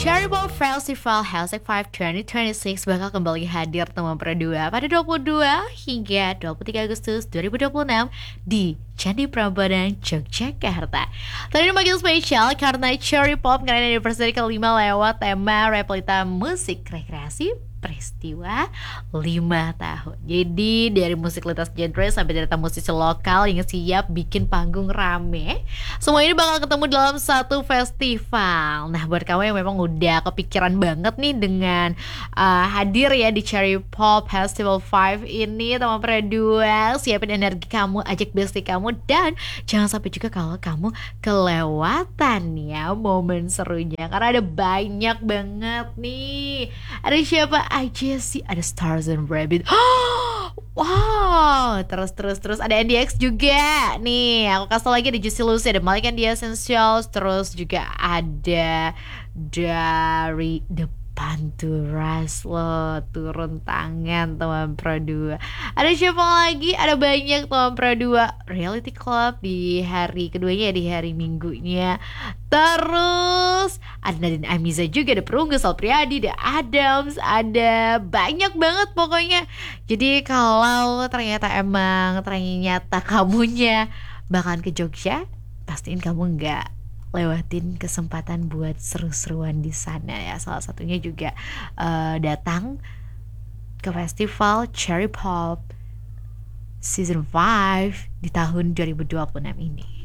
Cherry Pop Festival #5 2026 bakal kembali hadir teman berdua pada 22 hingga 23 Agustus 2026 di Candi Prambanan, Yogyakarta. Tahun ini makin spesial karena Cherry Pop ngerayain anniversary kelima lewat tema replita musik rekreasi peristiwa 5 tahun. Jadi dari musik lintas genre sampai deretan musisi lokal yang siap bikin panggung rame, semua ini bakal ketemu dalam satu festival. Nah, buat kamu yang memang udah kepikiran banget nih dengan hadir ya di Cherry Pop Festival 5 ini, teman berdua, siapin energi kamu, ajak bestie kamu, dan jangan sampai juga kalau kamu kelewatan ya momen serunya, karena ada banyak banget nih. Ada siapa aja sih? Ada Stars and Rabbit. Wow, terus ada NDX juga. Nih, aku kasih lagi ada Juicy Lucy, ada Malik and the Essentials, terus juga ada dari The Panturas lo, turun tangan teman Pro 2. Ada siapa lagi? Ada banyak teman Pro 2. Reality Club di hari keduanya, di hari Minggunya. Terus ada Nadine Amiza juga, ada Perunggu, Sal Priadi, ada Adams, ada banyak banget pokoknya. Jadi kalau ternyata kamunya bakalan ke Jogja, pastiin kamu nggak lewatin kesempatan buat seru-seruan di sana ya. Salah satunya juga datang ke festival Cherry Pop Season 5 di tahun 2026 ini.